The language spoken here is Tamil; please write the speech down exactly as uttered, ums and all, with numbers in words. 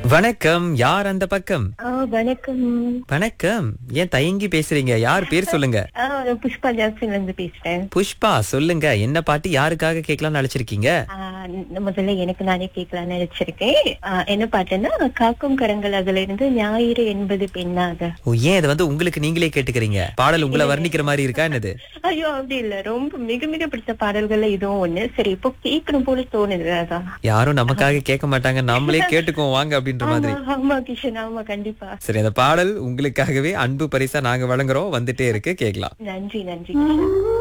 வணக்கம். யார் அந்த பக்கம்? ஆ, வணக்கம். வணக்கம். ஏன் தயங்கி பேசுறீங்க? யார் பேர் சொல்லுங்க. ஆ, புஷ்பா ஜாக்சன்ல இருந்து பேசுறேன். புஷ்பா, சொல்லுங்க. என்ன பாட்டு யாருக்காக கேட்கலாம்னு அழைச்சிருக்கீங்க? ஆ, ந- முதல்ல எனக்கு நானே கேட்கலாம்னு நினைச்சிருக்கேன். ஆ, என்ன பாட்டுன்னா காக்கும் கரங்கள் அதுல இருந்து ஞாயிறு என்பது பெண்ணாக. ஓ, ஏன் இதை வந்து உங்களுக்கு நீங்களே கேட்டுக்கிறீங்க? பாடல் உங்களை வர்ணிக்கிற மாதிரி இருக்கா என்னது? ஐயோ, அப்படி இல்ல. ரொம்ப மிக மிக பிடிச்ச பாடல்கள்ல இதுவும் ஒண்ணு. சரி, இப்போ கேட்கணும் போல தோணுது. அதான். யாரும் நமக்காக கேட்க மாட்டாங்க, நாமளே கேட்டுக்குவோம் வாங்க அப்படின்ற மாதிரி. ஆமா ஆமா கிஷன், ஆமா கண்டிப்பா. சரி, அந்த பாடல் உங்களுக்காகவே அன்பு பரிசா நாங்க வழங்குறோம். வந்துட்டே இருக்கு, கேட்கலாம். நன்றி நன்றி கிஷன்.